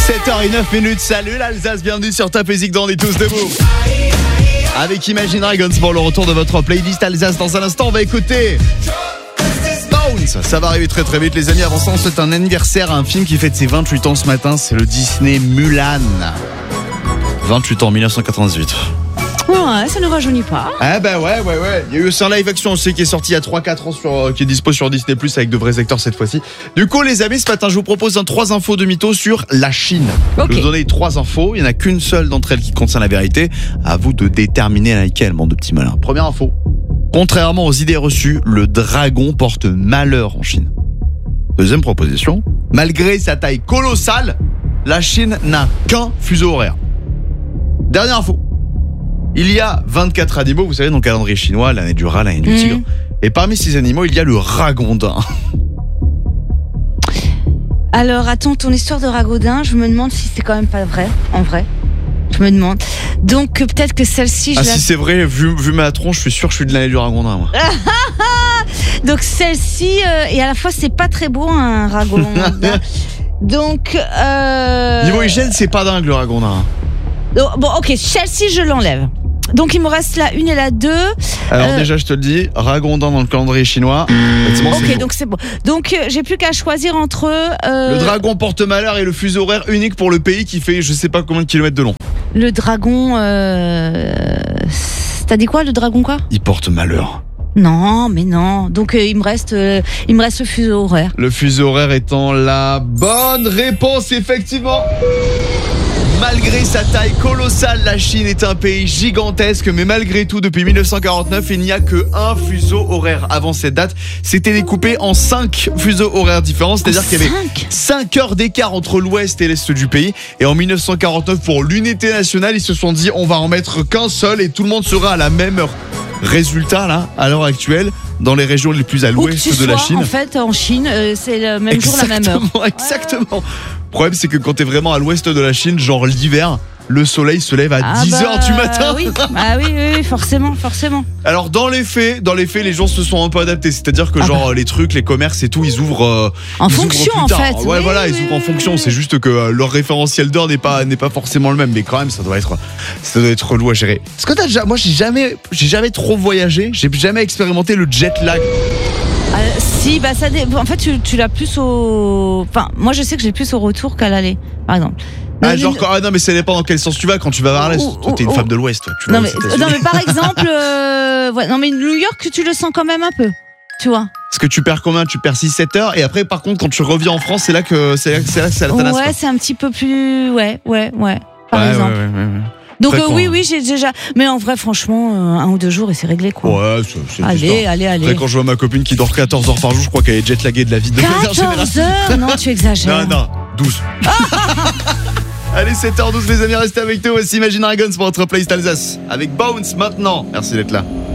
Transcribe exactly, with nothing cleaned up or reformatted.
sept heures zéro neuf minutes, salut l'Alsace, bienvenue sur Top Music dans On est tous debout. Avec Imagine Dragons pour le retour de votre playlist Alsace. Dans un instant, on va écouter Bones. Ça va arriver très très vite les amis. Avant ça, on souhaite un anniversaire à un film qui fête ses vingt-huit ans ce matin. C'est le Disney Mulan. vingt-huit ans, dix-neuf cent quatre-vingt-dix-huit. Ouais, ça ne rajeunit pas. Ah bah ouais, ouais, ouais. Il y a eu aussi un live action aussi qui est sorti il y a trois quatre ans, sur, euh, qui est dispo sur Disney plus, avec de vrais acteurs cette fois-ci. Du coup, les amis, ce matin, je vous propose un trois infos de mythos sur la Chine. Okay. Je vais vous donner trois infos. Il n'y en a qu'une seule d'entre elles qui contient la vérité. À vous de déterminer laquelle, bande de petits malins. Première info. Contrairement aux idées reçues, le dragon porte malheur en Chine. Deuxième proposition. Malgré sa taille colossale, la Chine n'a qu'un fuseau horaire. Dernière info. Il y a vingt-quatre animaux, vous savez, dans le calendrier chinois, l'année du rat, l'année du tigre. Mmh. Et parmi ces animaux, il y a le ragondin. Alors, attends, ton histoire de ragondin, je me demande si c'est quand même pas vrai, en vrai. Je me demande. Donc, peut-être que celle-ci... Je ah, la... si c'est vrai, vu, vu ma tronche, je suis sûr que je suis de l'année du ragondin, moi. Donc, celle-ci, euh, et à la fois, c'est pas très beau, un ragondin. Donc, euh... niveau hygiène, c'est pas dingue, le ragondin. Bon, ok, celle-ci, je l'enlève. Donc, il me reste la une et la deux. Alors, euh... déjà, je te le dis, ragondin dans le calendrier chinois. Bon, ok, c'est donc c'est bon. Donc, euh, j'ai plus qu'à choisir entre... Euh... Le dragon porte malheur et le fuseau horaire unique pour le pays qui fait je sais pas combien de kilomètres de long. Le dragon... Euh... T'as dit quoi, le dragon quoi ? Il porte malheur. Non, mais non. Donc, euh, il me reste euh, il me reste le fuseau horaire. Le fuseau horaire étant la bonne réponse, effectivement. Malgré sa taille colossale, la Chine est un pays gigantesque, mais malgré tout, depuis dix-neuf cent quarante-neuf, il n'y a que un fuseau horaire. Avant cette date, c'était découpé en cinq fuseaux horaires différents, c'est-à-dire qu'il y avait cinq heures d'écart entre l'ouest et l'est du pays. Et en dix-neuf cent quarante-neuf, pour l'unité nationale, ils se sont dit on va en mettre qu'un seul et tout le monde sera à la même heure. Résultat, là, à l'heure actuelle, dans les régions les plus à l'ouest de sois, la Chine. En fait, en Chine, euh, c'est le même exactement, jour, la même heure. Exactement. Le problème, c'est que quand t'es vraiment à l'ouest de la Chine, genre l'hiver, le soleil se lève à ah dix heures bah, du matin. Oui. Ah oui, oui, oui, forcément, forcément. Alors dans les faits, dans les faits, les gens se sont un peu adaptés. C'est-à-dire que ah genre bah. les trucs, les commerces et tout, ils ouvrent euh, en ils fonction ouvrent plus tard. en fait. Ouais, oui, voilà, oui, ils ouvrent oui, en fonction. Oui. C'est juste que euh, leur référentiel d'heure n'est pas n'est pas forcément le même, mais quand même, ça doit être ça doit être relou à gérer. Est-ce que t'as déjà, moi, j'ai jamais j'ai jamais trop voyagé. J'ai jamais expérimenté le jet lag. Euh, si, bah ça dé... en fait tu, tu l'as plus au... Enfin, moi je sais que j'ai plus au retour qu'à l'aller, par exemple. Ah, genre, quand... ah non, mais ça dépend dans quel sens tu vas. Quand tu vas vers l'Est, toi t'es une femme de l'Ouest, toi. Tu non, mais, non, mais par exemple, euh... ouais, non, mais New York, tu le sens quand même un peu, tu vois. Parce que tu perds combien ? Tu perds six sept heures, et après, par contre, quand tu reviens en France, c'est là que c'est là que c'est là que c'est la tanasse. Ouais, c'est un petit peu plus. Ouais, ouais, ouais. Par ouais, exemple. Ouais, ouais, ouais. Donc euh, oui, oui, j'ai déjà. Mais en vrai, franchement, euh, un ou deux jours et c'est réglé, quoi. Ouais, c'est, c'est allez, allez, allez. Après, quand je vois ma copine qui dort quatorze heures par jour, je crois qu'elle est jetlaguée de la vie de quatorze heures ? Non, tu exagères. Non, non, douze. Allez, sept heures douze, les amis, restez avec nous. Voici Imagine Dragons pour votre playlist Alsace avec Bones maintenant. Merci d'être là.